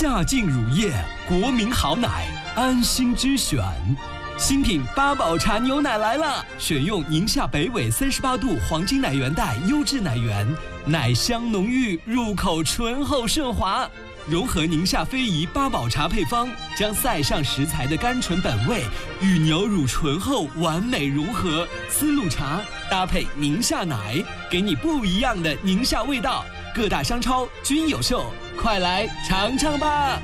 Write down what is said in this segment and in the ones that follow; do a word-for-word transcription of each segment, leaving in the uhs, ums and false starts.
夏净乳液，国民好奶，安心之选。新品八宝茶牛奶来了，选用宁夏北纬三十八度黄金奶源带优质奶源，奶香浓郁，入口醇厚顺滑。融合宁夏非遗八宝茶配方，将塞上食材的甘醇本味与牛乳醇厚完美融合。丝路茶搭配宁夏奶，给你不一样的宁夏味道。各大商超均有售，快来尝尝吧！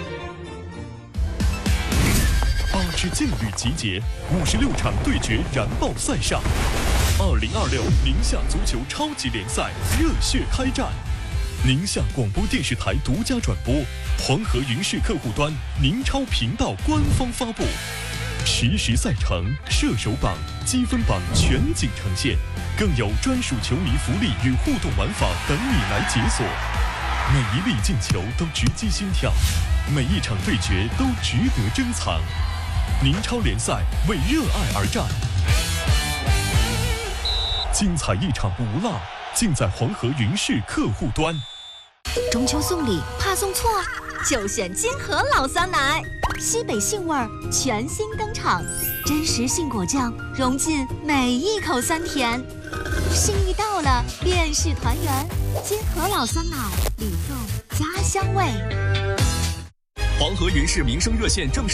八支劲旅集结，五十六场对决燃爆赛上。二零二六宁夏足球超级联赛热血开战。宁夏广播电视台独家转播，黄河云视客户端宁超频道官方发布，实时赛程、射手榜、积分榜全景呈现，更有专属球迷福利与互动玩法等你来解锁。每一粒进球都直击心跳，每一场对决都值得珍藏。宁超联赛为热爱而战，精彩一场不落，尽在黄河云视客户端。 中秋送礼怕送错，就选金河老酸奶，西北杏味儿全新登场，真实杏果酱融进每一口酸甜，心意到了便是团圆。金河老酸奶，礼送家乡味。 黄河云视民生热线正式